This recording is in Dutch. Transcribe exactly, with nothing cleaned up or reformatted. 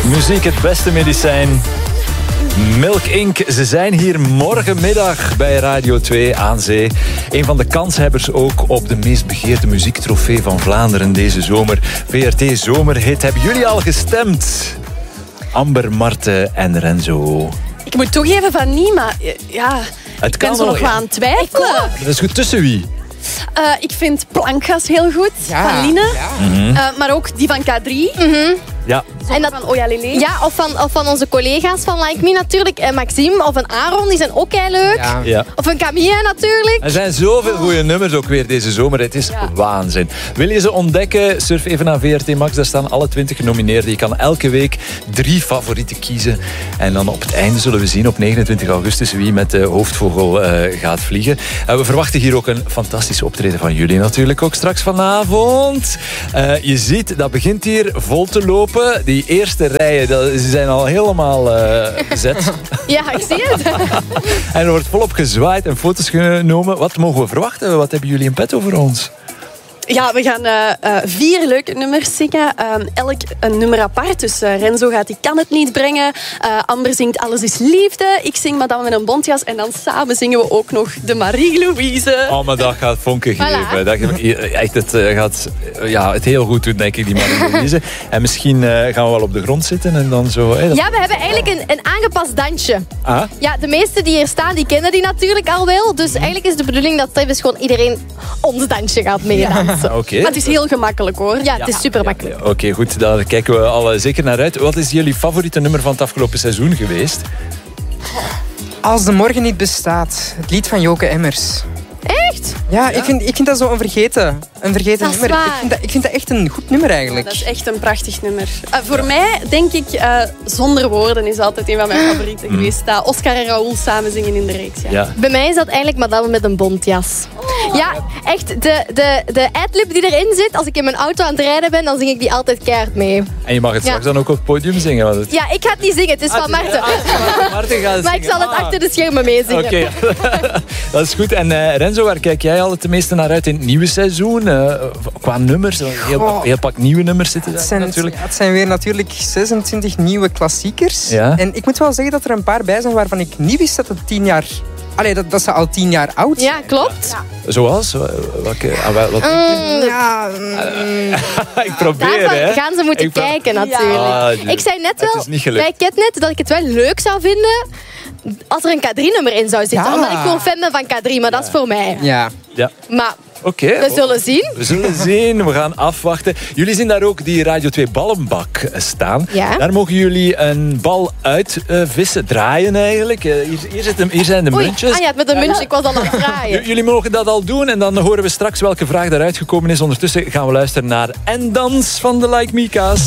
Muziek het beste medicijn. Milk Incorporated. Ze zijn hier morgenmiddag bij Radio twee aan zee. Een van de kanshebbers ook op de meest begeerde muziektrofee van Vlaanderen deze zomer. V R T Zomerhit. Hebben jullie al gestemd? Amber, Marten en Renzo. Ik moet toegeven van niet, maar ja, het ik ben kan zo wel, nog ja. wel aan het twijfelen. Dat is goed. Tussen wie? Uh, ik vind Plankgas heel goed, Ja, van Line. ja. Mm-hmm. Uh, maar ook die van K drie. Mm-hmm. Ja. En dat, van Oja Lele. ja, of van, of van onze collega's van Like Me natuurlijk. En Maxime of een Aaron, die zijn ook heel leuk. Ja. Ja. Of een Camille natuurlijk. Er zijn zoveel goede nummers ook weer deze zomer. Het is Ja. waanzin. Wil je ze ontdekken? Surf even naar V R T Max. Daar staan alle twintig genomineerden. Je kan elke week drie favorieten kiezen. En dan op het einde zullen we zien op negenentwintig augustus wie met de hoofdvogel uh, gaat vliegen. En we verwachten hier ook een fantastisch optreden van jullie natuurlijk ook straks vanavond. Uh, je ziet, dat begint hier vol te lopen. Die eerste rijen, dat, ze zijn al helemaal uh, bezet. Ja, ik zie het. En er wordt volop gezwaaid en foto's genomen. Wat mogen we verwachten? Wat hebben jullie in petto voor ons? Ja, we gaan uh, uh, vier leuke nummers zingen. Um, elk een nummer apart. Dus uh, Renzo gaat die Kan het niet brengen. Uh, Amber zingt Alles is liefde. Ik zing Madame met een bontjas. En dan samen zingen we ook nog de Marie-Louise. Oh, maar dat gaat vonken geven. Voilà. Dat, echt, het uh, gaat uh, ja, het heel goed doen, denk ik, die Marie-Louise. En misschien uh, gaan we wel op de grond zitten en dan zo... Hey, dat... Ja, we hebben eigenlijk een, een aangepast dansje. Ah? Ja, de meesten die hier staan, die kennen die natuurlijk al wel. Dus eigenlijk is de bedoeling dat tevens gewoon iedereen ons dansje gaat meedansen. Oké. Okay. Maar het is heel gemakkelijk hoor. Ja, het is super makkelijk. Ja, Oké, okay, goed. Daar kijken we al uh, zeker naar uit. Wat is jullie favoriete nummer van het afgelopen seizoen geweest? Als de morgen niet bestaat. Het lied van Joke Emmers. Echt? Ja, Ik, vind, ik vind dat zo een vergeten, een vergeten Dat is nummer. waar. Ik vind, dat, ik vind dat echt een goed nummer Ja, eigenlijk. dat is echt een prachtig nummer. Uh, voor mij, denk ik, uh, Zonder Woorden is altijd een van mijn favorieten geweest. Dat Oscar en Raoul samen zingen in de reeks. Ja. Ja. Bij mij is dat eigenlijk Madame met een bontjas. Ja, echt, de, de, de adlib die erin zit, als ik in mijn auto aan het rijden ben, dan zing ik die altijd keihard mee. En je mag het Ja. straks dan ook op het podium zingen. Want het... Ja, ik ga het niet zingen, het is van Marten. Ah, Marten gaat het Maar ik zingen. zal het Ah. achter de schermen meezingen. Oké, dat is goed. En uh, Renzo, waar kijk jij al het meeste naar uit in het nieuwe seizoen? Uh, qua nummers, een heel, Goh. heel pak nieuwe nummers zitten daar Het zijn, natuurlijk. het zijn weer natuurlijk zesentwintig nieuwe klassiekers. Ja. En ik moet wel zeggen dat er een paar bij zijn waarvan ik niet wist dat het tien jaar... Allee, dat, dat ze al tien jaar oud zijn. Ja, klopt. Zoals? Welke, ah, wel- wat, Mm, Ja, mm, ik probeer, Daarvan hè. gaan ze moeten Ik pro- kijken natuurlijk. Ah, ja. Ik zei net Het wel is niet gelukt. bij Ketnet dat ik het wel leuk zou vinden als er een K drie nummer in zou zitten. Ja. Omdat ik gewoon fan ben van K drie, maar dat is voor mij. ja. Ja, Maar oké. we zullen zien. We zullen zien, we gaan afwachten. Jullie zien daar ook die Radio twee ballenbak staan. Ja. Daar mogen jullie een bal uitvissen, draaien eigenlijk. Uh, hier, hier, zit hem, hier zijn de Oei, muntjes. ah ja, met een muntje, ik was al aan het draaien. J- jullie mogen dat al doen en dan horen we straks welke vraag daaruit gekomen is. Ondertussen gaan we luisteren naar En Dans van de Like Me Ka's.